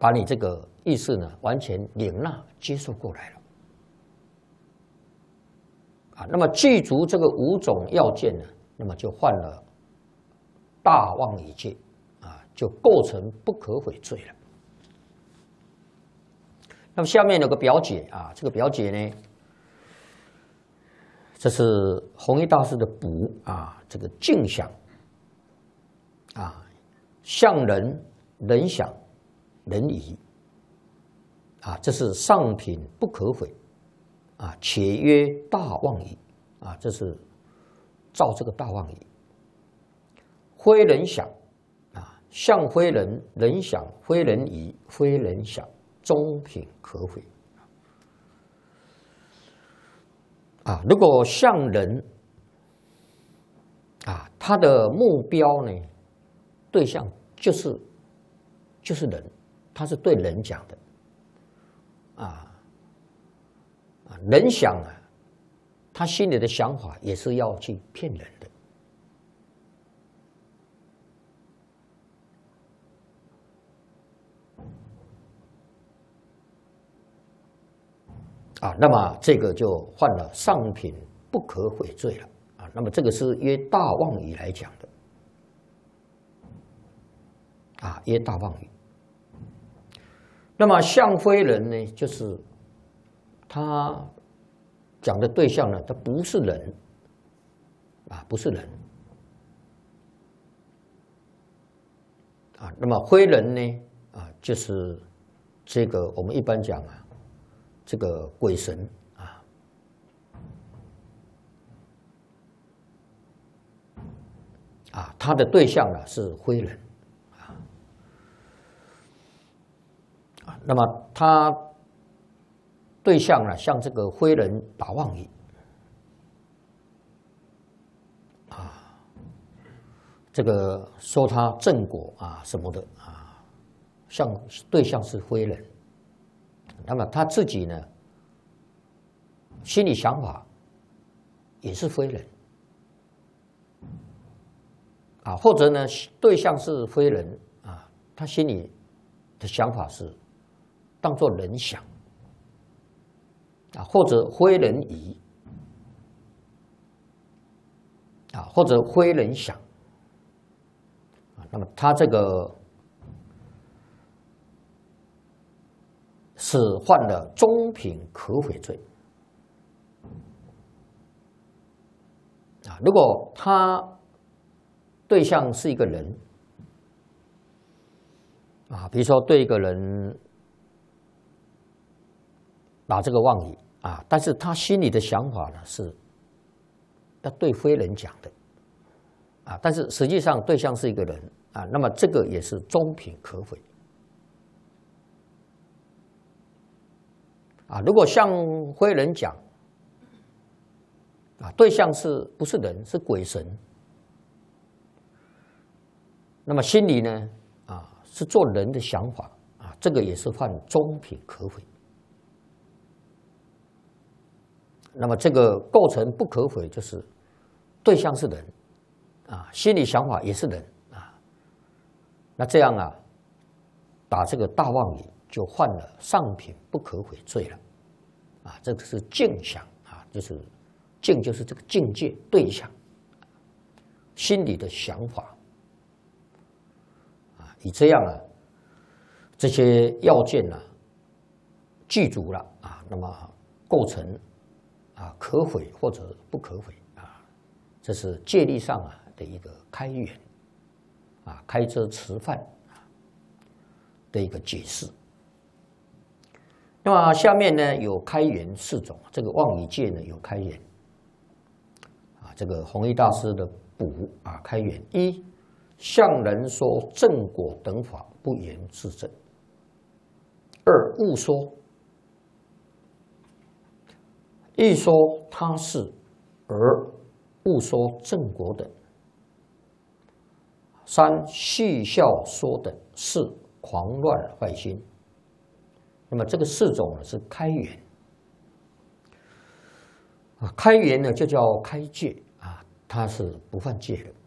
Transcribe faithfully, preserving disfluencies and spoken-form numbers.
把你这个意识呢完全领纳接受过来了。啊，那么具足这个五种要件呢，那么就犯了大妄语戒，啊，就构成不可悔罪了。那么下面有个表解啊，这个表解呢，这是弘一大师的补啊，这个镜想啊，相人人想人疑啊，这是上品不可悔啊，且曰大妄语啊，这是照这个大妄语。非人想啊，相非人，人想非人疑，非人想，中品可悔啊。如果像人啊，他的目标呢，对象就是就是人，他是对人讲的啊啊，人想啊，他心里的想法也是要去骗人的。啊，那么这个就犯了上品不可悔罪了啊。那么这个是约大妄语来讲的啊，约大妄语。那么相非人呢，就是他讲的对象呢，他不是人啊，不是人啊。那么非人呢啊，就是这个我们一般讲啊。这个鬼神啊，啊，他的对象呢是非人啊，啊，那么他对象呢，像这个非人打妄语啊，这个说他正果啊什么的啊，像对象是非人。那么他自己呢，心理想法也是非人啊，或者呢，对象是非人啊，他心里的想法是当作人想啊，或者非人疑啊，或者非人想啊，那么他这个。是犯了中品可悔罪啊！如果他对象是一个人啊，比如说对一个人打这个妄语啊，但是他心里的想法呢是要对非人讲的啊，但是实际上对象是一个人啊，那么这个也是中品可悔。啊，如果向非人讲，啊，对象是不是人，是鬼神，那么心里呢，啊，是做人的想法，啊，这个也是犯中品可悔。那么这个构成不可悔，就是对象是人，啊，心理想法也是人，啊，那这样啊，打这个大妄语。就犯了上品不可悔罪了，啊，这个是境想啊，就是境就是这个境界对象，心里的想法，啊，以这样啊，这些要件呢、啊、具足了啊，那么构成啊可悔或者不可悔啊，这是戒律上啊的一个开源啊，开遮持犯啊的一个解释。那么下面呢有开源四种，这个妄语戒呢有开源，啊，这个弘一大师的补啊开源一，向人说正果等法不言自证；二误说，一说他是，而误说正果等；三戏笑说等，四狂乱坏心。那么这个四种呢是开源啊，开源呢就叫开戒啊，它是不犯戒的